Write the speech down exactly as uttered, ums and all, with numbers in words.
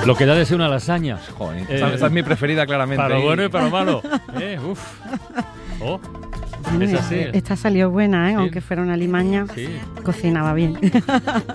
Lo que da de ser una lasaña. Joder, Eh, esa, esa es mi preferida, claramente. Para lo Y- bueno y para lo malo. Eh, uf. Oh, Bueno, es así. Esta salió buena, ¿eh? Sí. Aunque fuera una limaña, Sí. cocinaba bien.